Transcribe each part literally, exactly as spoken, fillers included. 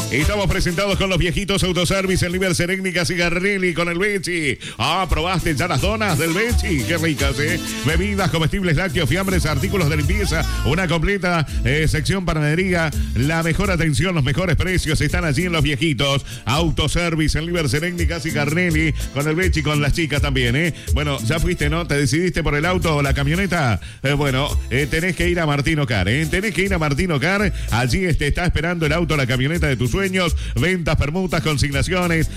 Estamos presentados con los viejitos Autoservice en Liber Serénica Cigarrilli con el Bechi. Ah, ¿probaste ya las donas del Bechi? Qué ricas, ¿eh? Bebidas, comestibles, lácteos, fiambres, artículos de limpieza. Una completa eh, sección panadería. La mejor atención, los mejores precios están allí en los viejitos Autoservice en Liber Serénica Cigarrilli con el Bechi, con las chicas también, ¿eh? Bueno, ya fuiste, ¿no? ¿Te decidiste por el auto o la camioneta? Eh, bueno, eh, tenés que ir a Martino Car, ¿eh? Tenés que ir a Martino Car. Allí te está esperando el auto o la camioneta de tus sueños. Ventas, permutas, consignaciones.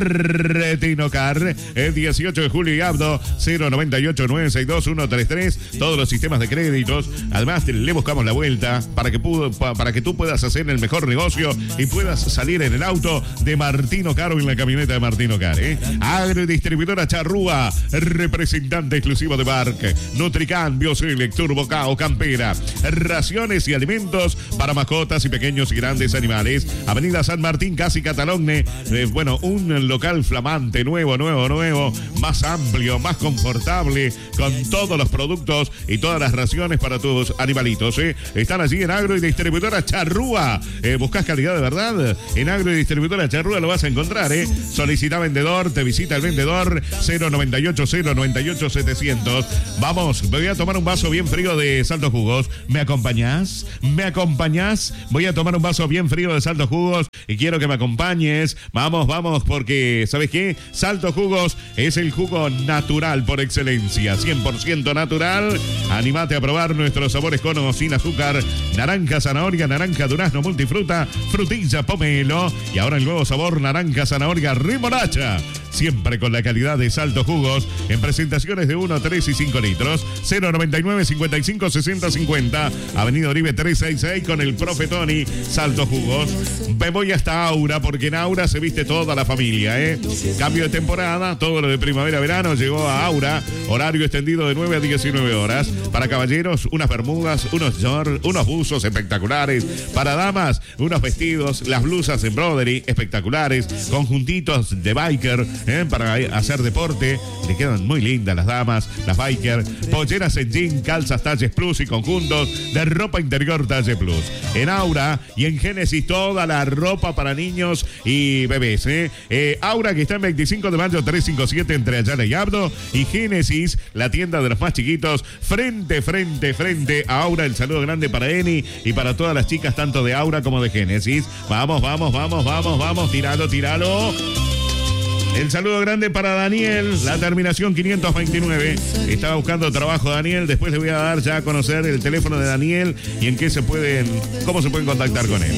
Martino Car, el dieciocho de julio y Abdo, cero noventa y ocho, nueve seis dos, uno tres tres. Todos los sistemas de créditos. Además, le buscamos la vuelta para que, pudo, para que tú puedas hacer el mejor negocio y puedas salir en el auto de Martino Car o en la camioneta de Martino Car, ¿eh? Agrodistribuidora Charrúa, representante exclusivo de Bark, Nutrican, Bioselect, Turbocao, Campera, raciones y alimentos para mascotas y pequeños y grandes animales. Avenida San Martín, casi Catalogne. Eh, bueno, un local flamante, nuevo, nuevo, nuevo, más amplio, más confortable, con todos los productos y todas las raciones para tus animalitos, ¿eh? Están allí en Agro y Distribuidora Charrúa. Eh, ¿Buscas calidad de verdad? En Agro y Distribuidora Charrúa lo vas a encontrar, ¿eh? Solicita vendedor, te visita el vendedor, cero noventa y ocho, cero noventa y ocho, setecientos. Vamos, me voy a tomar un vaso bien frío de Salto Jugos. ¿Me acompañás? ¿Me acompañás? Voy a tomar un vaso bien frío de Salto Jugos y quiero que me acompañes. Vamos, vamos, porque ¿sabes qué? Salto Jugos es el jugo natural por excelencia, cien por ciento natural. Anímate a probar nuestros sabores con o sin azúcar: naranja, zanahoria, naranja, durazno, multifruta, frutilla, pomelo y ahora el nuevo sabor naranja, zanahoria, remolacha. Siempre con la calidad de Salto Jugos en presentaciones de uno, tres y cinco litros. Cero noventa y nueve, cincuenta y cinco, sesenta, cincuenta. Avenida Oribe trescientos sesenta y seis con el profe Tony. Salto Jugos. Me voy hasta Aura porque en Aura se viste toda la familia, ¿eh? Cambio de temporada, todo lo de primavera-verano llegó a Aura. Horario extendido de nueve a diecinueve horas. Para caballeros, unas bermudas, unos shorts, unos buzos espectaculares. Para damas, unos vestidos, las blusas embroidery espectaculares. Conjuntitos de biker, ¿eh? Para hacer deporte. Le quedan muy lindas las damas, las biker. Polleras en jean, calzas talles plus y conjuntos de ropa interior talle plus. En Aura y en Génesis toda la ropa para niños y bebés, ¿eh? Eh, Aura, que está en veinticinco de mayo trescientos cincuenta y siete entre Ayala y Abdo, y Génesis, la tienda de los más chiquitos, frente, frente, frente a Aura. El saludo grande para Eni y para todas las chicas, tanto de Aura como de Génesis. Vamos, vamos, vamos, vamos, vamos, tiralo, tiralo. El saludo grande para Daniel, la terminación quinientos veintinueve. Estaba buscando trabajo Daniel. Después le voy a dar ya a conocer el teléfono de Daniel y en qué se pueden, cómo se pueden contactar con él.